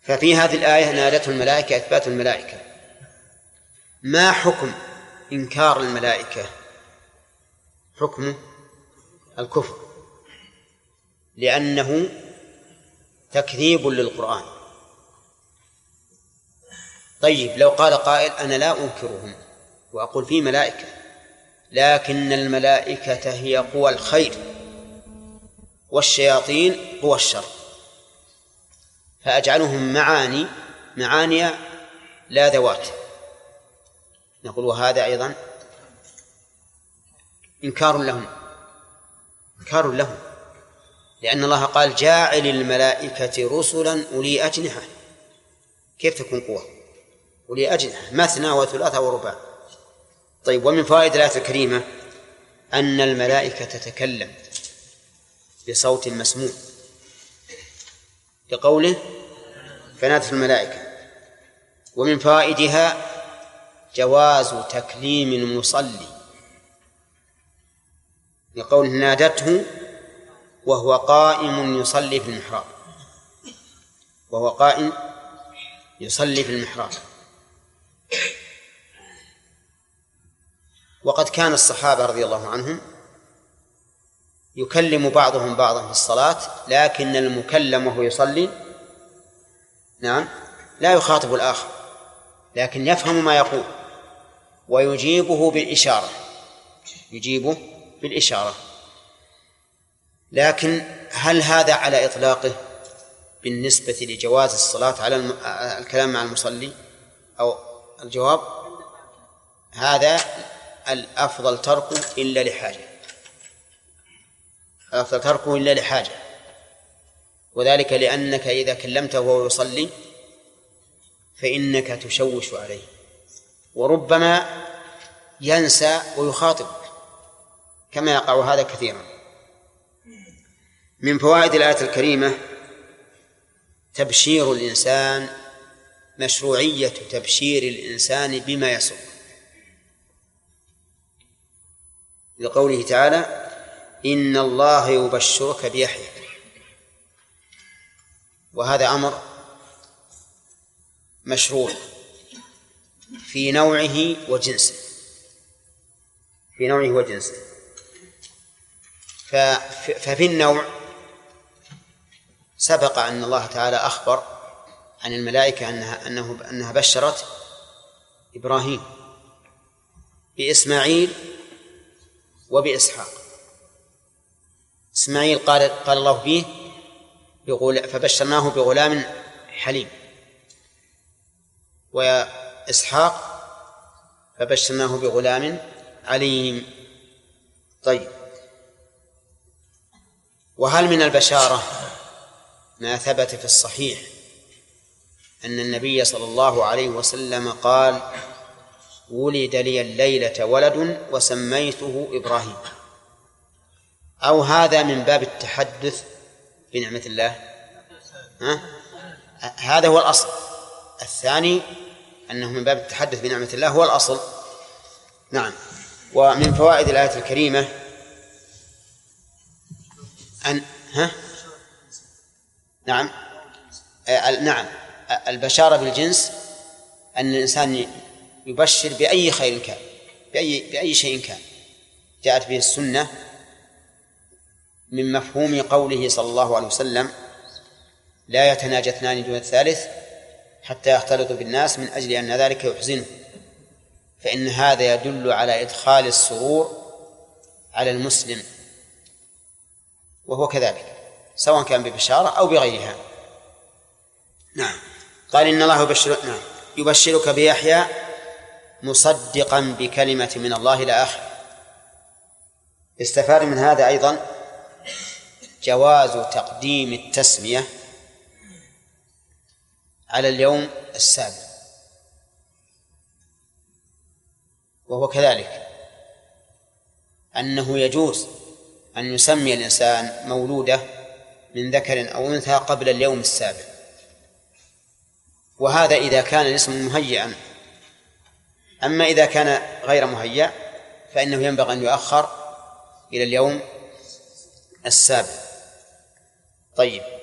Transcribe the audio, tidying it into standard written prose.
ففي هذه الآية نادته الملائكة إثبات الملائكة. ما حكم إنكار الملائكة؟ حكمه الكفر، لأنه تكذيب للقرآن. طيب لو قال قائل أنا لا أنكرهم وأقول في ملائكة، لكن الملائكة هي قوى الخير والشياطين قوى الشر، فأجعلهم معاني لا ذوات، نقول وهذا أيضا إنكار لهم، لأن الله قال جاعل الملائكة رسلا أولي أجنحة، كيف تكون قوة أولي أجنحة؟ مثنى وثلاثة ورباع. طيب، ومن فوائد الآية الكريمة أن الملائكة تتكلم بصوت مسموع لقوله فنادت الملائكة. ومن فوائدها جواز تكليم المصلي لقوله نادته وهو قائم يصلي في المحراب، وقد كان الصحابة رضي الله عنهم يكلم بعضهم بعضا في الصلاة، لكن المكلم وهو يصلي لا يخاطب الآخر، لكن يفهم ما يقول ويجيبه بالإشارة. لكن هل هذا على إطلاقه بالنسبة لجواز الصلاة على الكلام مع المصلي؟ أو الجواب هذا الأفضل تركه إلا لحاجة، وذلك لأنك إذا كلمته وهو يصلي فإنك تشوش عليه، وربما ينسى ويخاطبك كما يقع هذا كثيرا. من فوائد الآية الكريمة تبشير الإنسان، مشروعية تبشير الإنسان بما يسر، لقوله تعالى إن الله يبشرك بيحيى، وهذا أمر مشروع في نوعه وجنسه. ففي النوع سبق أن الله تعالى أخبر عن الملائكة أنها بشرت إبراهيم بإسماعيل وبإسحاق. إسماعيل قال الله فيه فبشرناه بغلام حليم، وإسحاق فبشرناه بغلام عليم. طيب، وهل من البشارة ما ثبت في الصحيح أن النبي صلى الله عليه وسلم قال ولد لي الليلة ولد وسميته إبراهيم؟ أو هذا من باب التحدث بنعمة الله؟ هذا هو الأصل. الثاني أنه من باب التحدث بنعمة الله هو الأصل. نعم. ومن فوائد الآية الكريمة نعم البشارة بالجنس، أن الإنسان يبشر بأي خير كان، بأي شيء كان جاءت به السنة، من مفهوم قوله صلى الله عليه وسلم لا يتناجى اثنان دون الثالث حتى يختلطوا بالناس من أجل أن ذلك يحزنه، فإن هذا يدل على إدخال السرور على المسلم، وهو كذلك سواء كان ببشارة أو بغيرها. نعم. قال إن الله يبشرك بيحيى مصدقا بكلمة من الله إلى آخره. استفاد من هذا أيضا جواز تقديم التسمية على اليوم السابع، وهو كذلك أنه يجوز أن يسمي الإنسان مولوده من ذكر أو أنثى قبل اليوم السابع، وهذا إذا كان الاسم مهيئا. أما إذا كان غير مهيأ فإنه ينبغي أن يؤخر إلى اليوم السابع. طيب،